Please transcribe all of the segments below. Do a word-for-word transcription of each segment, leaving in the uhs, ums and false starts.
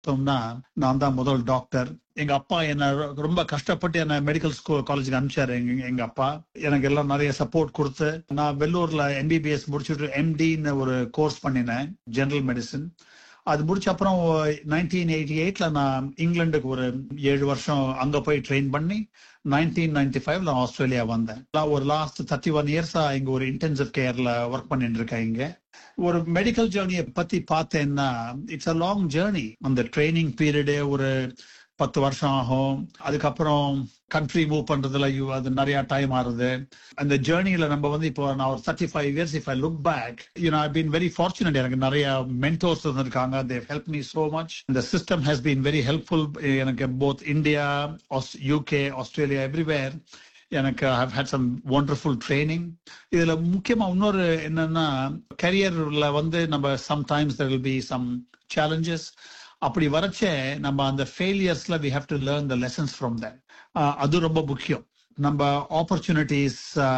பார்த்தோம்னா நான் தான் முதல் டாக்டர். எங்க அப்பா என்ன ரொம்ப கஷ்டப்பட்டு என்ன மெடிக்கல் ஸ்கூல் காலேஜுக்கு அனுப்பிச்சாரு. எங்க எங்க அப்பா எனக்கு எல்லாம் நிறைய சப்போர்ட் கொடுத்து நான் வெள்ளூர்ல எம்பிபிஎஸ் முடிச்சுட்டு எம்டின்னு ஒரு கோர்ஸ் பண்ணினேன், ஜெனரல் மெடிசன். அது முடிச்ச அப்புறம் நைன்டீன் எயிட்டி எயிட்ல நான் இங்கிலாந்துக்கு ஒரு ஏழு வருஷம் அங்க போய் ட்ரெயின் பண்ணி நைன்டீன் நைன்டி ஃபைவ்ல ஆஸ்திரேலியா வந்தேன். ஒரு லாஸ்ட் தேர்ட்டி ஒன் இயர்ஸா இங்க ஒரு இன்டென்சிவ் கேர்ல ஒர்க் பண்ணிட்டு இருக்கேன். இங்க ஒரு மெடிக்கல் ஜேர்னியை பத்தி பார்த்தேன்னா இட்ஸ் அ லாங் ஜேர்னி. அந்த ட்ரைனிங் பீரியடே ஒரு பத்து வருஷம் ஆகும். அதுக்கப்புறம் கண்ட்ரி மூவ் பண்றதுல அது நிறைய டைம் ஆகுது. அந்த ஜேர்னியில நம்ம வந்து இப்போ நான் ஒரு thirty five years if I look back, you know I been very fortunate. எனக்கு நிறைய மென்டோர்ஸ் இருந்திருக்காங்க. They help me so much. இந்த system has been very helpful. எனக்கு both India, UK, Australia, everywhere எனக்கு ஐ ஹேட் சம் வண்டர்ஃபுல் ட்ரைனிங். இதுல முக்கியமா இன்னொரு என்னன்னா, கரியர்ல வந்து நம்ம sometimes there will be some challenges. அப்படி வரச்சே நம்ம அந்த ஃபெயிலியர்ஸ்ல we have to learn the lessons from that. அது ரொம்ப முக்கியம். நம்ம ஆப்பர்ச்சுனிட்டிஸ்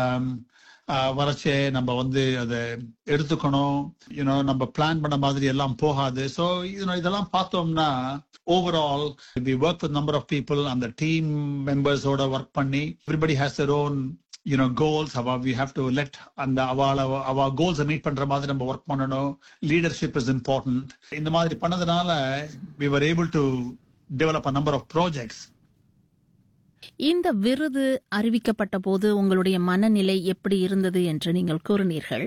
வரச்சே நம்ம வந்து அதை எடுத்துக்கணும். யூனோ நம்ம பிளான் பண்ண மாதிரி எல்லாம் போகாது. ஸோ இதெல்லாம் பார்த்தோம்னா overall we work with number of people. அந்த டீம் மெம்பர்ஸோட ஒர்க் பண்ணி everybody has their own you know goals. How we have to let and our our goals meet பண்ற மாதிரி நம்ம ஒர்க் பண்ணணும். leadership is important. இந்த மாதிரி பண்ணதுனால we were able to develop a number of projects. இந்த விருது அறிவிக்கப்பட்ட போது உங்களுடைய மனநிலை எப்படி இருந்தது என்று நீங்கள் கூறினீர்கள்.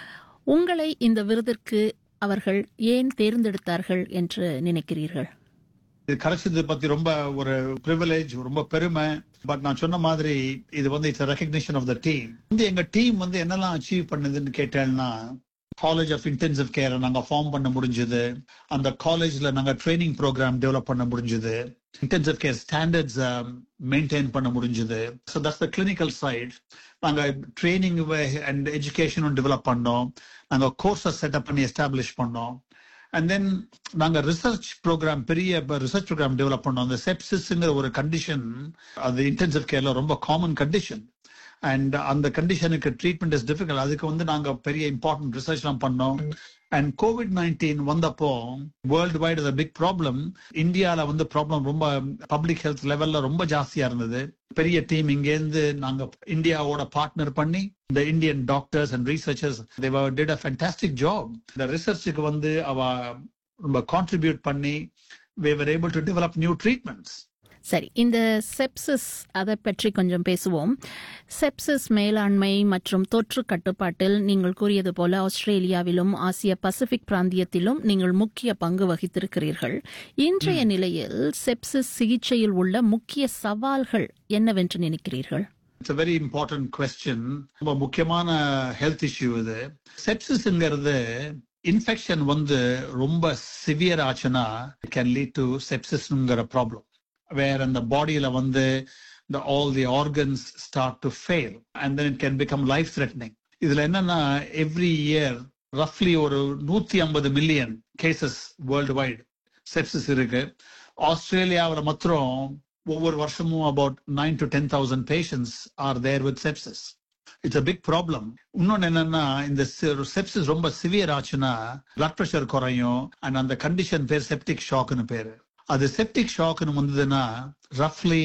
உங்களை இந்த விருதிற்கு அவர்கள் ஏன் தேர்ந்தெடுத்தார்கள் என்று நினைக்கிறீர்கள்? இது கிடைச்சது பத்தி ரொம்ப ஒரு பிரிவிலேஜ், ரொம்ப பெருமை. பட் நான் சொன்ன மாதிரி இது வந்து it's recognition of the team. வந்து எங்க டீம் வந்து என்னெல்லாம் அச்சீவ் பண்ணுதுன்னு கேட்டேன்னா, காலேஜ் ஆஃப் இன்டென்சிவ் கேர் நாங்க ஃபார்ம் பண்ண முடிஞ்சது. அந்த காலேஜ்ல நாங்க ட்ரைனிங் ப்ரோக்ராம் டெவலப் பண்ண முடிஞ்சது. இன்டென்சிவ் கேர் ஸ்டாண்டர்ட்ஸ் மெயின்டைன் பண்ண முடிஞ்சது. So that's the clinical side. நாங்க ட்ரைனிங் அண்ட் எஜுகேஷனும் டெவலப் பண்ணோம். நாங்க கோர்ஸஸ் செட்டப் பண்ணி எஸ்டாப்ளிஷ் பண்ணோம். அண்ட் தென் நாங்க ரிசர்ச் ப்ரோக்ராம், பெரிய ரிசர்ச் ப்ரோக்ராம் டெவலப் பண்ணோம். அந்த செப்சிஸ்ங்கிற ஒரு கண்டிஷன் அது இன்டென்சிவ் கேர்ல ரொம்ப காமன் கண்டிஷன். அண்ட் அந்த கண்டிஷனுக்கு ட்ரீட்மெண்ட் இஸ் டிஃபிகல்ட். அதுக்கு வந்து நாங்க பெரிய இம்பார்ட்டன்ட் ரிசர்ச் எல்லாம் பண்ணோம். அண்ட் கோவிட் நைன்டீன் வந்தப்போ வேர்ல்டு வைட் அது பிக் ப்ராப்ளம். இந்தியால வந்து ப்ராப்ளம் ரொம்ப பப்ளிக் ஹெல்த் லெவல்ல ரொம்ப ஜாஸ்தியா இருந்தது. பெரிய டீம் இங்கேருந்து நாங்க இந்தியாவோட பார்ட்னர் பண்ணி the Indian doctors and researchers, they were did a fantastic job. The researchக்கு வந்து அவ ரொம்ப கான்ட்ரிபியூட் பண்ணி we were able to develop new treatments. சரி, இந்த செப்சிஸ் அதை பற்றி கொஞ்சம் பேசுவோம். செப்சிஸ் மேலாண்மை மற்றும் தொற்று கட்டுப்பாட்டில் நீங்கள் கூறியது போல ஆஸ்திரேலியாவிலும் ஆசிய பசிபிக் பிராந்தியத்திலும் நீங்கள் முக்கிய பங்கு வகித்திருக்கிறீர்கள். இன்றைய நிலையில் செப்சிஸ் சிகிச்சையில் உள்ள முக்கிய சவால்கள் என்னவென்று நினைக்கிறீர்கள்? It's a very important question. ரொம்ப முக்கியமான ஹெல்த் இஷ்யூ இது. செப்சிஸ்ங்கிறது இன்ஃபெக்ஷன் வந்து ரொம்ப சிவியர் ஆச்சுன்னா it can lead to sepsisங்கிற problem. Where in the body la வந்து the all the organs start to fail and then it can become life threatening. இதுல என்னன்னா every year roughly ஒரு நூத்தி ஐம்பது மில்லியன் cases worldwide sepsis இருக்கு. ஆஸ்திரேலியாவில் மாத்திரம் ஒவ்வொரு வருஷமும் about nine to ten thousand patients are there with sepsis. It's a big problem. இன்னொன்னு என்னன்னா இந்த sepsis ரொம்ப சிவியர் ஆச்சுன்னா blood pressure குறையும். and அந்த கண்டிஷன் பேர் செப்டிக் ஷாக்னு பேரு. அது செப்டிக் ஷாக்னு வந்ததுன்னா ரஃப்லி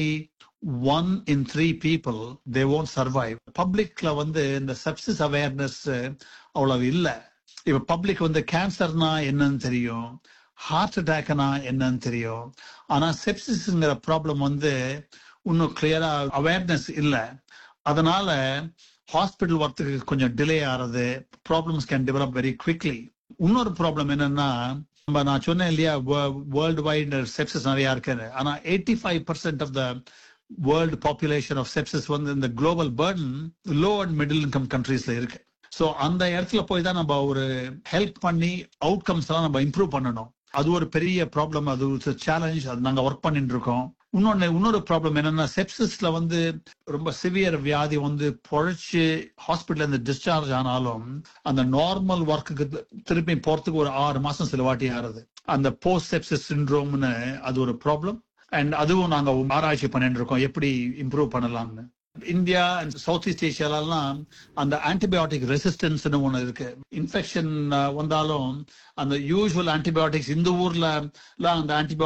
one in three people they won't survive. பப்ளிக்ல வந்து இந்த செப்சிஸ் அவேர்னஸ் அவ்வளவு இல்லை. இப்ப பப்ளிக் வந்து கேன்சர்னா என்னன்னு தெரியும், ஹார்ட் அட்டாக்னா என்னன்னு தெரியும். ஆனா செப்சிஸ்ங்கிற ப்ராப்ளம் வந்து இன்னும் கிளியரா அவேர்னஸ் இல்லை. அதனால ஹாஸ்பிட்டல் வரத்துக்கு கொஞ்சம் delay ஆறது. Problems can develop very quickly. இன்னொரு ப்ராப்ளம் என்னன்னா, நான் சொன்னேன் இல்லையா வேர்ல்டு வைட் செப்சிஸ் நிறைய இருக்கு. ஆனா eighty five percent of the world population of sepsis வந்து இந்த global Burton low and middle income கண்ட்ரீஸ்ல இருக்கு. ஸோ அந்த இடத்துல போய் தான் நம்ம ஒரு ஹெல்ப் பண்ணி அவுட்கம்ஸ் எல்லாம் நம்ம இம்ப்ரூவ் பண்ணணும். அது ஒரு பெரிய ப்ராப்ளம். அது ஒரு சேலஞ்ச். அது நாங்க ஒர்க் பண்ணிட்டு இருக்கோம். இன்னொன்னு இன்னொரு ப்ராப்ளம் என்னன்னா, செப்சிஸ்ல வந்து ரொம்ப சிவியர் வியாதி வந்து பொழைச்சு ஹாஸ்பிட்டல் இருந்து டிஸ்சார்ஜ் ஆனாலும் அந்த நார்மல் ஒர்க்குக்கு திருப்பி போறதுக்கு ஒரு ஆறு மாசம் சில வாட்டி ஆறுது. அந்த போஸ்ட் செப்சிஸ் சிண்ட்ரோம்னு அது ஒரு ப்ராப்ளம். அண்ட் அதுவும் நாங்க ஆராய்ச்சி பண்ணிட்டு இருக்கோம் எப்படி இம்ப்ரூவ் பண்ணலாம்னு. இந்தியா அண்ட் சவுத் ஈஸ்ட் ஏஷியாலாம் அந்த ஆன்டிபயோட்டிக் ரெசிஸ்டன்ஸ் ஒண்ணு இருக்கு. இன்ஃபெக்ஷன் வந்தாலும் அந்த யூசுவல் ஆன்டிபயோட்டிக்ஸ் இந்த ஊர்ல அந்த ஆன்டிபயோட்டிக்